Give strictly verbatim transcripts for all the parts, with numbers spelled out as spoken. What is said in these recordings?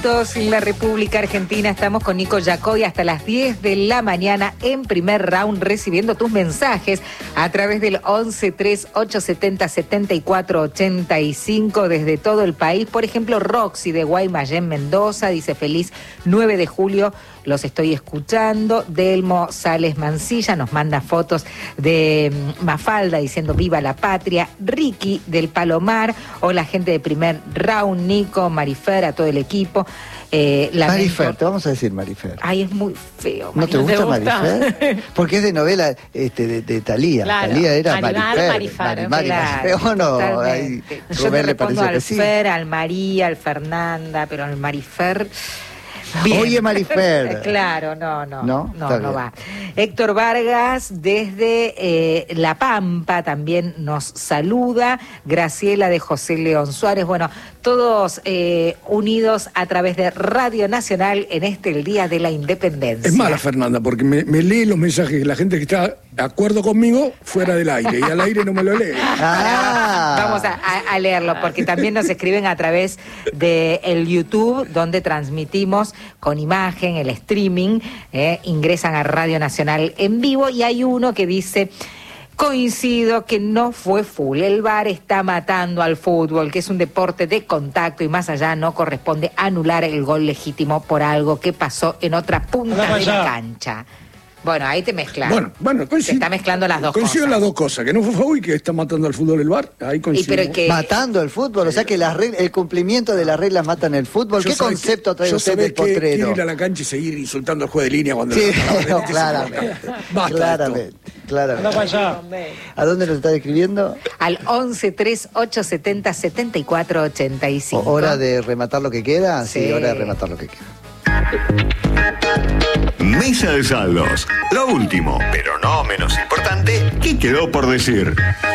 En la República Argentina estamos con Nico Yacoy hasta las diez de la mañana en primer round, recibiendo tus mensajes a través del once tres ocho setenta setenta y cuatro ochenta y cinco desde todo el país. Por ejemplo, Roxy de Guaymallén, Mendoza, dice: feliz nueve de julio, los estoy escuchando. Delmo Sales Mancilla nos manda fotos de Mafalda diciendo viva la patria. Ricky del Palomar, hola gente de primer round, Nico, Marifer, a todo el equipo. Eh, Marifer, te vamos a decir Marifer. Ay, es muy feo. ¿No te gusta, ¿te gusta? Marifer? Porque es de novela este, de, de Thalía. Claro. Thalía era Marimar, Marifer. Marifar. Mari, claro, Mari, no, ahí, yo te respondo al sí. Fer, al María, al Fernanda, pero al Marifer... Bien. Oye, Marifer. Claro, no, no, no, no, no va. Héctor Vargas desde eh, La Pampa también nos saluda. Graciela de José León Suárez. Bueno, todos eh, unidos a través de Radio Nacional en este, el Día de la Independencia. Es mala, Fernanda, porque me, me lee los mensajes de la gente que está de acuerdo conmigo fuera del aire, y al aire no me lo lee. Ah. Vamos a, a, a leerlo, porque también nos escriben a través de el YouTube, donde transmitimos con imagen, el streaming, eh, ingresan a Radio Nacional en vivo, y hay uno que dice: coincido que no fue full, el V A R está matando al fútbol, que es un deporte de contacto y más allá no corresponde anular el gol legítimo por algo que pasó en otra punta de la cancha. Bueno, ahí te mezclas. Bueno, bueno, coincido. Se está mezclando las dos coincido cosas. en las dos cosas, que no fue foul y que está matando al fútbol el V A R. Ahí coincido. Y pero que... Matando el fútbol, o sea que las reglas, el cumplimiento de las reglas matan el fútbol. ¿Qué concepto trae usted del potrero? Quiere ir a la cancha y seguir insultando al juez de línea cuando... Sí, no, no, claramente. Basta Claramente. Claramente. ¿A dónde nos está escribiendo? Al once tres ocho setenta setenta y cuatro ochenta y cinco. ¿Hora de rematar lo que queda? Sí, Sí, hora de rematar lo que queda. Mesa de saldos. Lo último, pero no menos importante, ¿qué quedó por decir?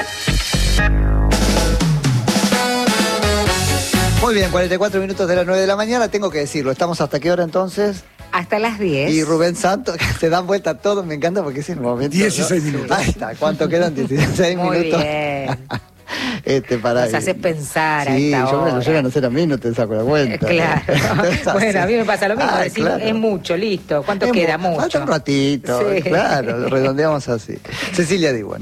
Muy bien, cuarenta y cuatro minutos de las nueve de la mañana, tengo que decirlo. ¿Estamos hasta qué hora entonces? Hasta las diez. Y Rubén Santos, que se dan vuelta todos, me encanta porque es el momento. dieciséis ¿no? minutos. Ahí está, ¿cuánto quedan? dieciséis Muy minutos. bien. Este, para Nos haces pensar sí, a esta yo me lo hora. llegan a hacer a mí, no te saco la cuenta. Claro. Entonces, Bueno, a mí me pasa lo mismo. Ah, decir, claro. es mucho, listo. ¿Cuánto Es queda? mu- Mucho. Falta un ratito, Sí. claro, redondeamos así. Cecilia Diwan.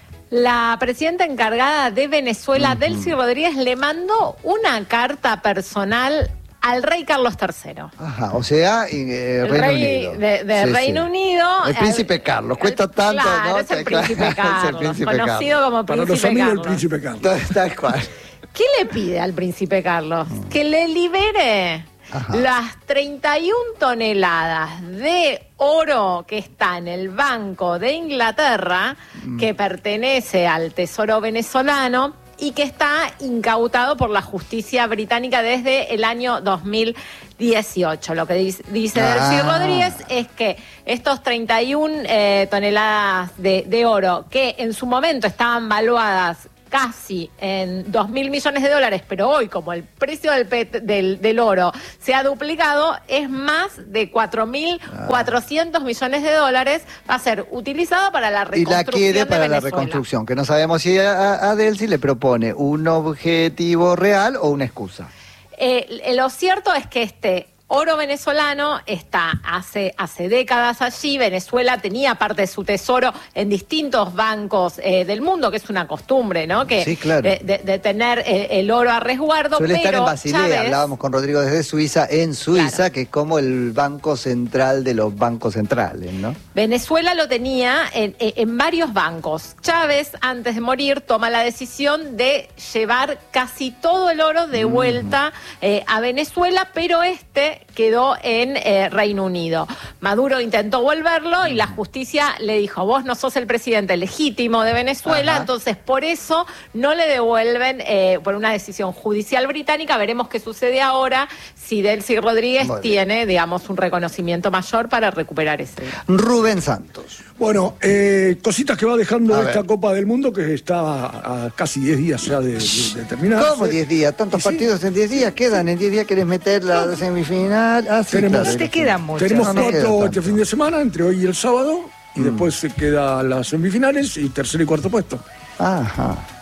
La presidenta encargada de Venezuela, uh-huh. Delcy Rodríguez, le mandó una carta personal al rey Carlos tercero. Ajá, o sea, eh, el Reino rey Unido. de, de Sí, Reino sí. Unido. El príncipe Carlos, cuesta el, tanto, claro, ¿no? es el Claro, príncipe es el Carlos, príncipe conocido Carlos. como Para príncipe los amigos Carlos. del príncipe Carlos. Tal, tal cual. ¿Qué le pide al príncipe Carlos? Que le libere Ajá. las treinta y una toneladas de oro que está en el Banco de Inglaterra, mm. que pertenece al Tesoro venezolano y que está incautado por la justicia británica desde el año dos mil dieciocho. Lo que dice, dice Ah. Delcy Rodríguez es que estos treinta y una eh, toneladas de, de oro, que en su momento estaban valuadas casi en dos mil millones de dólares, pero hoy, como el precio del, pet, del, del oro se ha duplicado, es más de cuatro mil cuatrocientos millones de dólares, va a ser utilizado para la reconstrucción. Y la quiere para de la Venezuela. reconstrucción, que no sabemos si a, a Delcy le propone un objetivo real o una excusa. Eh, lo cierto es que este oro venezolano está hace, hace décadas allí. Venezuela tenía parte de su tesoro en distintos bancos eh, del mundo, que es una costumbre, ¿no? Que, sí, claro. de, de, de tener eh, el oro a resguardo. Suele pero estar en Basilea, Chávez, hablábamos con Rodrigo desde Suiza, en Suiza, claro. que es como el banco central de los bancos centrales, ¿no? Venezuela lo tenía en, en varios bancos. Chávez, antes de morir, toma la decisión de llevar casi todo el oro de vuelta eh, a Venezuela, pero este quedó en eh, Reino Unido. Maduro intentó volverlo y la justicia le dijo: vos no sos el presidente legítimo de Venezuela, Ajá. entonces por eso no le devuelven eh, por una decisión judicial británica. Veremos qué sucede ahora, si Delcy Rodríguez tiene, digamos, un reconocimiento mayor para recuperar ese. Rubén Santos. Bueno, eh, cositas que va dejando A esta ver. Copa del Mundo, que está a, a casi diez días ya de, de, de terminarse. ¿Cómo diez días? ¿Tantos ¿Y sí? partidos en diez días? ¿Quedan? ¿En diez días querés meter la semifinal? Ah, sí, Tenemos- claro. No te quedan muchos. Tenemos No, no queda cuatro tanto. este fin de semana, entre hoy y el sábado, y Mm. después se queda las semifinales y tercer y cuarto puesto. Ajá.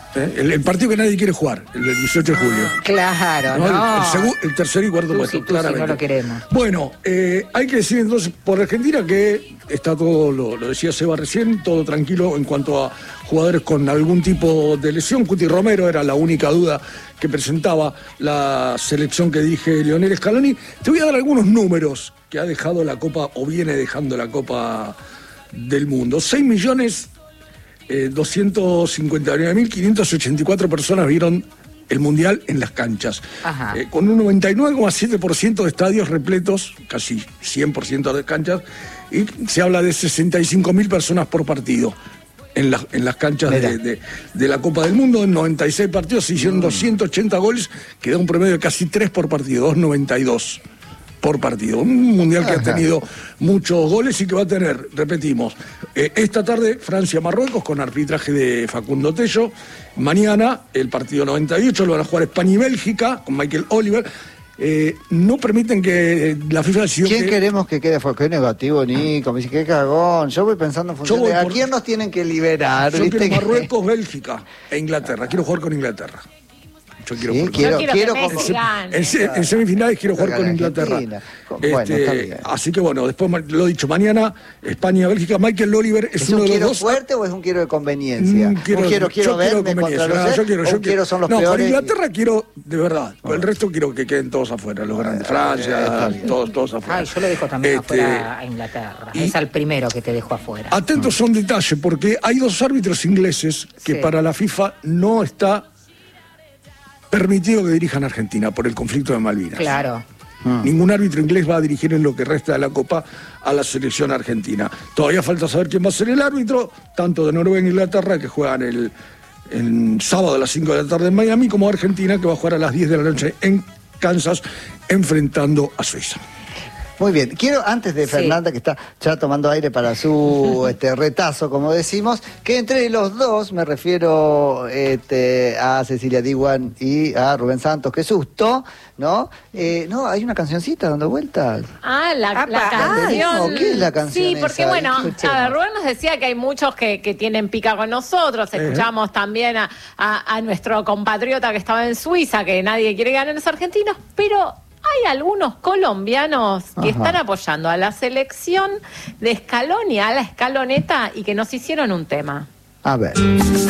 ¿eh? El, el partido que nadie quiere jugar, el del dieciocho de julio. Claro, ¿no? no. El, el, segu- el tercer y cuarto Tú puesto, sí, tú sí, claramente. no lo queremos. Bueno, eh, hay que decir entonces por Argentina que está todo, lo, lo decía Seba recién, todo tranquilo en cuanto a jugadores con algún tipo de lesión. Cuti Romero era la única duda que presentaba la selección que dirige Lionel Scaloni. Te voy a dar algunos números que ha dejado la Copa o viene dejando la Copa del Mundo. seis millones doscientos cincuenta y nueve mil quinientas ochenta y cuatro personas vieron el Mundial en las canchas, eh, con un noventa y nueve coma siete por ciento de estadios repletos, casi cien por ciento de canchas, y se habla de sesenta y cinco mil personas por partido en, la, en las canchas de, de, de la Copa del Mundo. En noventa y seis partidos se hicieron mm. doscientos ochenta goles, que da un promedio de casi tres por partido, doscientos noventa y dos por partido. Un mundial que Ajá. ha tenido muchos goles y que va a tener, repetimos, eh, esta tarde Francia-Marruecos con arbitraje de Facundo Tello. Mañana el partido noventa y ocho lo van a jugar España y Bélgica con Michael Oliver. Eh, no permiten que eh, la FIFA decidió ¿Quién que... queremos que quede fuera? Qué negativo, Nico. Me dice, qué cagón. Yo voy pensando en función de por... a quién nos tienen que liberar. Yo ¿viste? quiero Marruecos, Bélgica e Inglaterra. Quiero jugar con Inglaterra. Yo quiero, sí, quiero, quiero, quiero que con... en, en, en semifinales quiero jugar con Inglaterra. Bueno, este, está bien. Así que bueno, después lo he dicho, mañana España, Bélgica. Michael Oliver es, ¿Es uno un de quiero los dos. fuerte o es un quiero de conveniencia? Mm, quiero, un quiero, quiero verme contra los no, yo quiero, yo un quiero son los no, peores. con Inglaterra quiero, de verdad. Con el resto quiero que queden todos afuera, los grandes. Francia, todos, todos afuera. Ay, yo lo dejo también este, afuera a Inglaterra. Es al primero que te dejo afuera. Atentos a un detalle, porque hay dos árbitros ingleses que Sí. para la FIFA no está permitido que dirijan a Argentina por el conflicto de Malvinas. Claro. Mm. Ningún árbitro inglés va a dirigir en lo que resta de la Copa a la selección argentina. Todavía falta saber quién va a ser el árbitro, tanto de Noruega e Inglaterra, que juegan el, el sábado a las cinco de la tarde en Miami, como Argentina, que va a jugar a las diez de la noche en Kansas, enfrentando a Suiza. Muy bien, quiero antes de Fernanda, sí. que está ya tomando aire para su este, retazo, como decimos, que entre los dos, me refiero este, a Cecilia Diwan y a Rubén Santos, qué susto, ¿no? Eh, no, hay una cancioncita dando vueltas. Ah, la, Apa, la canción. ¿Qué es la canción Sí, porque esa? bueno, Escuchemos. a ver, Rubén nos decía que hay muchos que, que tienen pica con nosotros. Escuchamos uh-huh. también a, a, a nuestro compatriota que estaba en Suiza, que nadie quiere ganar los argentinos, pero hay algunos colombianos que Ajá. están apoyando a la selección de Scaloni, a la escaloneta, y que nos hicieron un tema. A ver.